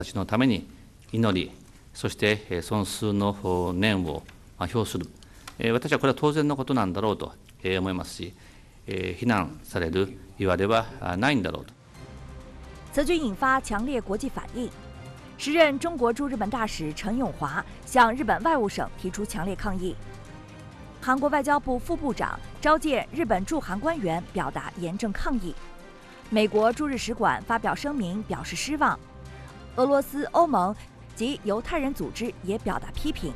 私のために祈り、そして尊崇の念を表する、私はこれは当然のことなんだろうと思いますし、非難されるいわれはないんだろうと。 此举引发强烈国际反应。时任中国驻日本大使陈永华向日本外务省提出强烈抗议。韩国外交部副部长召见日本驻韩官员，表达严正抗议。美国驻日使馆发表声明表示失望。俄罗斯、欧盟及犹太人组织也表达批评。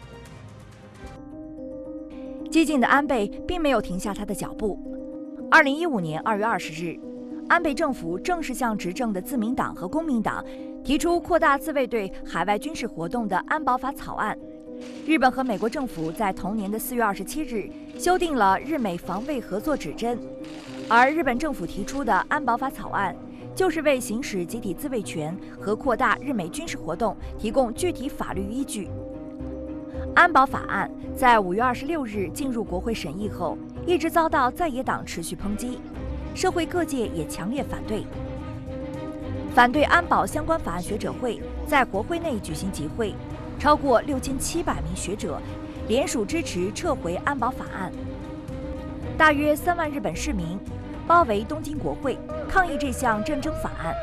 激进的安倍并没有停下他的脚步。2015年2月20日，安倍政府正式向执政的自民党和公民党提出扩大自卫队海外军事活动的安保法草案。日本和美国政府在同年的4月27日修订了日美防卫合作指针，而日本政府提出的安保法草案，就是为行使集体自卫权和扩大日美军事活动提供具体法律依据。安保法案在5月26日进入国会审议后，一直遭到在野党持续抨击，社会各界也强烈反对。反对安保相关法案学者会在国会内举行集会，超过6700名学者联署支持撤回安保法案。大约3万日本市民包围东京国会，抗议这项战争法案。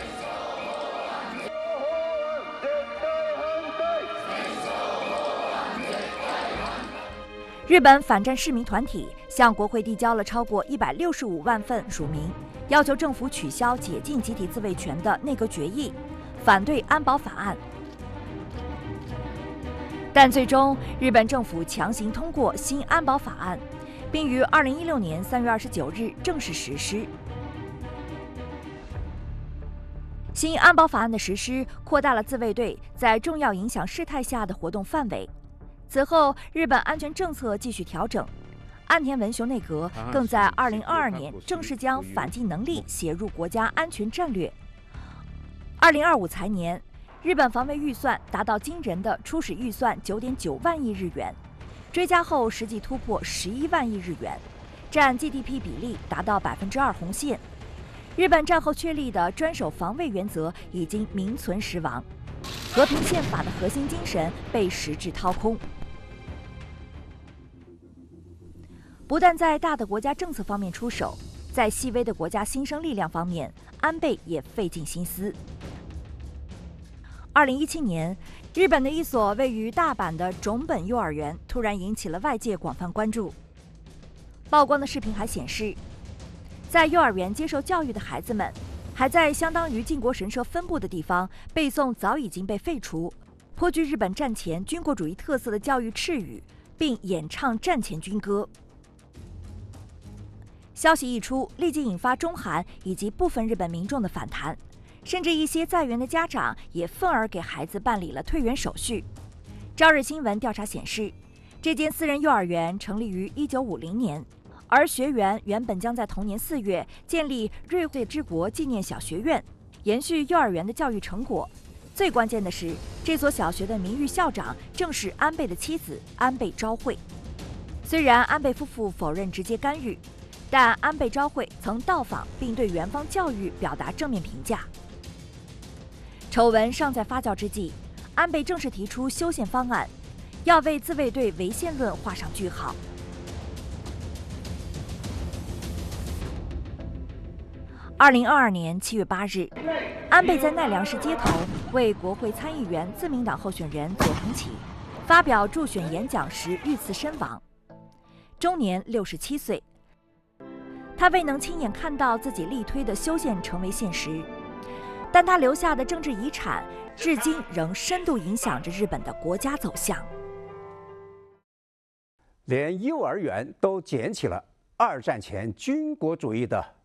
日本反战市民团体向国会递交了超过165万份署名，要求政府取消解禁集体自卫权的内阁决议，反对安保法案。但最终，日本政府强行通过新安保法案，并于2016年3月29日正式实施。新安保法案的实施，扩大了自卫队在重要影响事态下的活动范围。此后，日本安全政策继续调整，岸田文雄内阁更在2022年正式将反击能力写入国家安全战略。2025财年，日本防卫预算达到惊人的初始预算9.9万亿日元，追加后实际突破11万亿日元，占 GDP 比例达到2%红线。日本战后确立的专守防卫原则已经名存实亡，和平宪法的核心精神被实质掏空。不但在大的国家政策方面出手，在细微的国家新生力量方面，安倍也费尽心思。2017年，日本的一所位于大阪的种本幼儿园突然引起了外界广泛关注。曝光的视频还显示，在幼儿园接受教育的孩子们，还在相当于靖国神社分布的地方背诵早已经被废除、颇具日本战前军国主义特色的教育赤语，并演唱战前军歌。消息一出，立即引发中韩以及部分日本民众的反弹，甚至一些在园的家长也愤而给孩子办理了退园手续。朝日新闻调查显示，这间私人幼儿园成立于1950年，而学园原本将在同年4月建立瑞穗之国纪念小学院，延续幼儿园的教育成果。最关键的是，这所小学的名誉校长正是安倍的妻子安倍昭惠。虽然安倍夫妇否认直接干预，但安倍昭惠曾到访并对园方教育表达正面评价。丑闻尚在发酵之际，安倍正式提出修宪方案，要为自卫队违宪论画上句号。2022年7月8日，安倍在奈良市街头为国会参议员自民党候选人佐藤启发表助选演讲时遇刺身亡，终年67岁。他未能亲眼看到自己力推的修宪成为现实，但他留下的政治遗产至今仍深度影响着日本的国家走向。 连幼儿园都捡起了2战前军国主义的